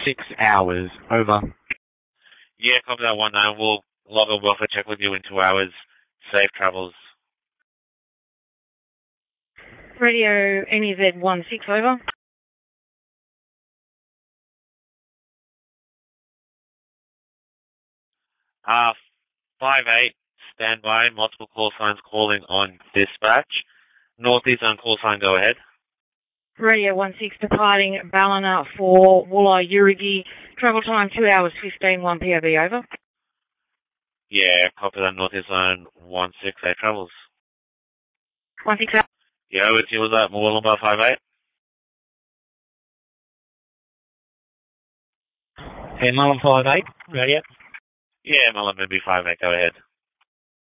6 hours. Over. Yeah, copy that 19. We'll log a welfare check with you in 2 hours. Safe travels. Radio NEZ 16, over. 58, standby, multiple call signs calling on dispatch. Northeast on call sign, go ahead. Radio 16 departing Ballina for Woolleye Urigi. Travel time 2 hours 15, 1 POV, over. Yeah, copy that Northeast zone 16, safe travels. 16 out. Yeah, over to you, was that Moolumba 58? Hey, Mullen 58, radio. Yeah, Mullen, maybe 58, go ahead.